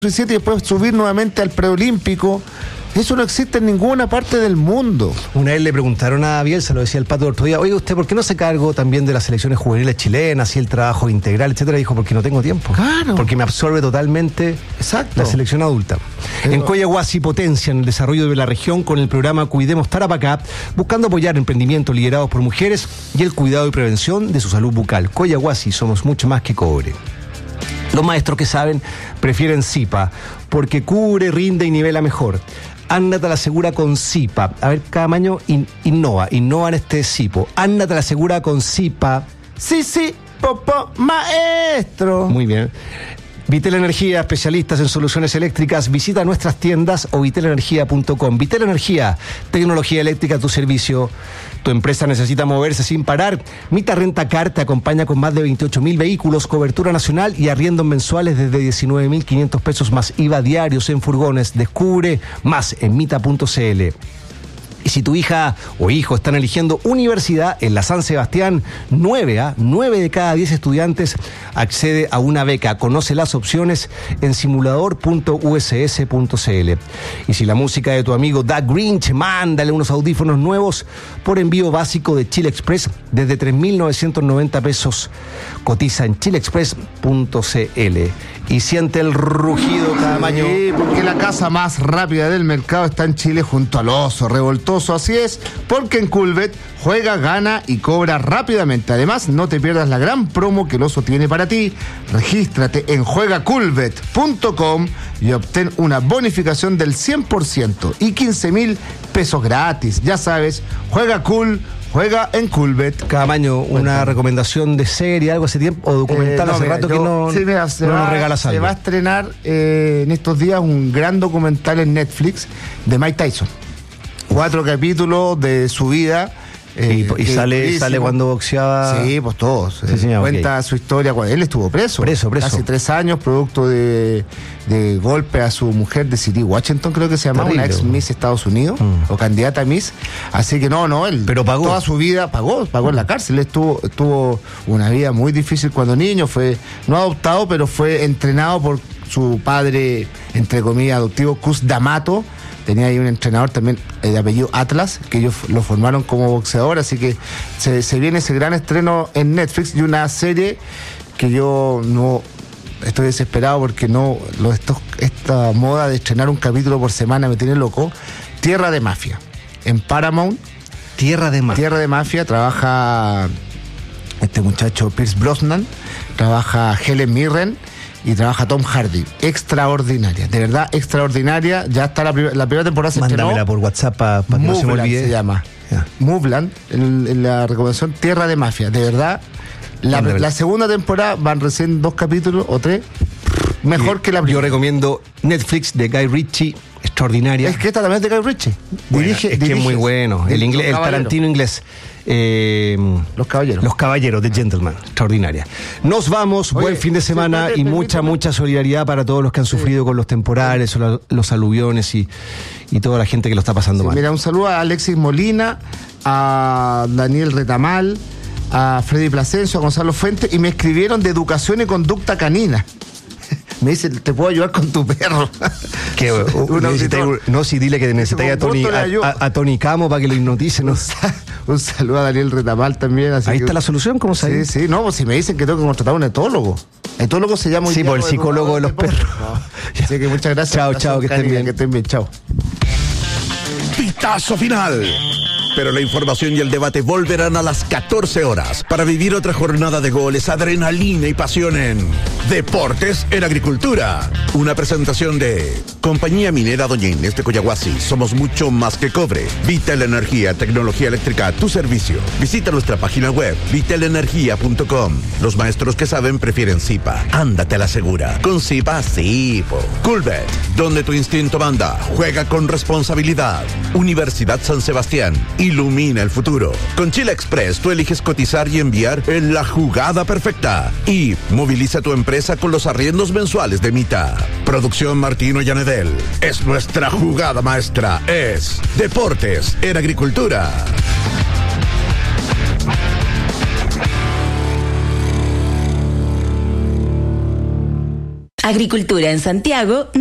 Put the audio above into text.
y después subir nuevamente al preolímpico. Eso no existe en ninguna parte del mundo. Una vez le preguntaron a Bielsa, lo decía el Pato el otro día, oye, ¿usted por qué no se cargó también de las selecciones juveniles chilenas y el trabajo integral, etcétera? Dijo, porque no tengo tiempo. Claro. Porque me absorbe totalmente la selección adulta. Pero... En Coyahuasi potencian el desarrollo de la región con el programa Cuidemos Tarapacá, buscando apoyar emprendimientos liderados por mujeres y el cuidado y prevención de su salud bucal. Coyahuasi, somos mucho más que cobre. Los maestros que saben prefieren Zipa, porque cubre, rinde y nivela mejor. Ándate a la segura con Zipa. A ver, cada año innova en este Zipo. Ándate a la segura con Zipa. Sí, popo, maestro. Muy bien. Vitel Energía, especialistas en soluciones eléctricas. Visita nuestras tiendas o vitelenergia.com. Vitel Energía, tecnología eléctrica a tu servicio. Tu empresa necesita moverse sin parar. Mita Rentacar te acompaña con más de 28.000 vehículos, cobertura nacional y arriendos mensuales desde 19.500 pesos más IVA diarios en furgones. Descubre más en mita.cl. Y si tu hija o hijo están eligiendo universidad en la San Sebastián, 9 de cada 10 estudiantes accede a una beca. Conoce las opciones en simulador.uss.cl. Y si la música de tu amigo Da Grinch, mándale unos audífonos nuevos por envío básico de Chile Express desde 3.990 pesos. Cotiza en chileexpress.cl y siente el rugido cada año. Sí, porque la casa más rápida del mercado está en Chile junto al oso revoltoso. Así es, porque en Coolbet juega, gana y cobra rápidamente. Además, no te pierdas la gran promo que el oso tiene para ti. Regístrate en juegacoolbet.com y obtén una bonificación del 100% y 15.000 pesos gratis. Ya sabes, juega cool. Juega en Coolbet. Cada año una recomendación de serie, algo hace tiempo, o documental, hace rato que no nos regalas algo. Se va a estrenar en estos días un gran documental en Netflix de Mike Tyson. 4 capítulos de su vida. Y sale cuando boxeaba. Sí, pues todos. Sí, señor, cuenta su historia. Él estuvo preso. Hace 3 años, producto de golpe a su mujer de City Washington, creo que se llamaba, una ex Miss Estados Unidos, o candidata a Miss. Así que él pero pagó. Toda su vida pagó en la cárcel. Él tuvo una vida muy difícil cuando niño. Fue no adoptado, pero fue entrenado por su padre, entre comillas, adoptivo, Cus D'Amato. Tenía ahí un entrenador también de apellido Atlas, que ellos lo formaron como boxeador, así que se viene ese gran estreno en Netflix y una serie que yo no estoy desesperado porque esta moda de estrenar un capítulo por semana me tiene loco. Tierra de Mafia, en Paramount. Tierra de Mafia, trabaja este muchacho Pierce Brosnan, trabaja Helen Mirren y trabaja Tom Hardy. Extraordinaria, de verdad extraordinaria. Ya está la primera temporada. Mándamela por WhatsApp para que no se me olvide. Se llama Movland, en la recomendación Tierra de Mafia. De verdad, la segunda temporada van recién 2 capítulos o 3. Mejor que la primera. Yo recomiendo Netflix de Guy Ritchie, extraordinaria. Es que esta también es de Guy Ritchie. Dirige, que es muy bueno. El Tarantino inglés. Los Caballeros de Gentleman, extraordinaria. Nos vamos, buen fin de semana y mucha solidaridad para todos los que han sufrido con los temporales, los aluviones y toda la gente que lo está pasando mal. Mira, un saludo a Alexis Molina, a Daniel Retamal, a Freddy Plasencio, a Gonzalo Fuentes, y me escribieron de educación y conducta canina. Me dice, ¿te puedo ayudar con tu perro? Dile que necesitáis a Tony Camo para que lo hipnotice. ¿No? Un saludo a Daniel Retamal también. Ahí está la solución, ¿cómo sabes? Sí, pues si me dicen que tengo que contratar a un etólogo. Etólogo se llama... Sí, por el psicólogo de los perros. No. Así que muchas gracias. Chao, que estén bien. Que estén bien, chao. Pitazo final. Pero la información y el debate volverán a las 14 horas para vivir otra jornada de goles, adrenalina y pasión en Deportes en Agricultura. Una presentación de Compañía Minera Doña Inés de Coyahuasi. Somos mucho más que cobre. Vitel Energía, tecnología eléctrica a tu servicio. Visita nuestra página web, vitelenergia.com. Los maestros que saben prefieren Zipa. Ándate a la segura. Con Zipa, sí. Coolbet, donde tu instinto manda. Juega con responsabilidad. Universidad San Sebastián. Ilumina el futuro. Con Chile Express tú eliges cotizar y enviar en la jugada perfecta. Y moviliza tu empresa con los arriendos mensuales de Mita. Producción Martino Yanedel. Es nuestra jugada maestra. Es Deportes en Agricultura. Agricultura en Santiago